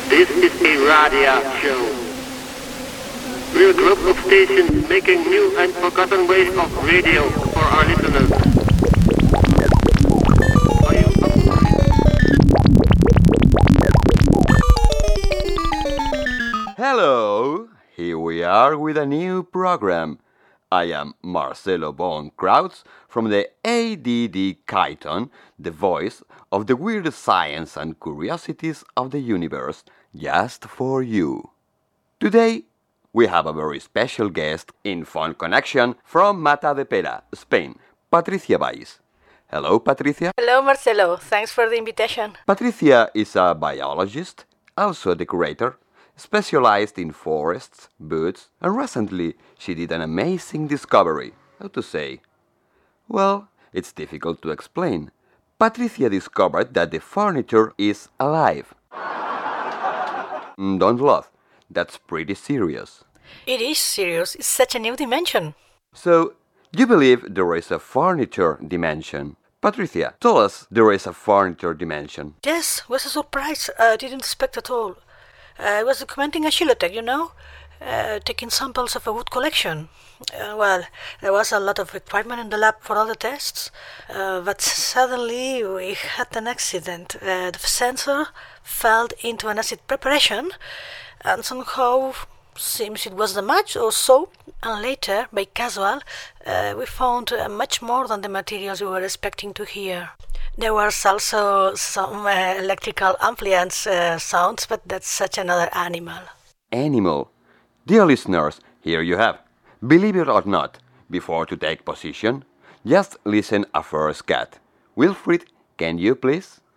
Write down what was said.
This is a radio show. We're a group of stations making new and forgotten ways of radio for our listeners. Are you up for it? Hello, here we are with a new program. I am Marcelo von Krautz from the ADD Chiton, the voice of the weird science and curiosities of the universe, just for you. Today, we have a very special guest in phone connection from Matadepera, Spain, Patricia Valls. Hello, Patricia. Hello, Marcelo. Thanks for the invitation. Patricia is a biologist, also a decorator, specialized in forests, woods, and recently she did an amazing discovery. How to say? Well, it's difficult to explain. Patricia discovered that the furniture is alive. Don't laugh. That's pretty serious. It is serious. It's such a new dimension. So, you believe there is a furniture dimension? Patricia, tell us there is a furniture dimension. Yes, was a surprise. I didn't expect at all. I was documenting a Xylotech, taking samples of a wood collection. There was a lot of equipment in the lab for all the tests, but suddenly we had an accident. The sensor fell into an acid preparation, and somehow seems it was the match or so, and later, by casual, we found much more than the materials we were expecting to hear. There was also some electrical ampliance sounds, but that's such another animal. Animal. Dear listeners, here you have. Believe it or not, before to take position, just listen a first cat. Wilfried, can you please?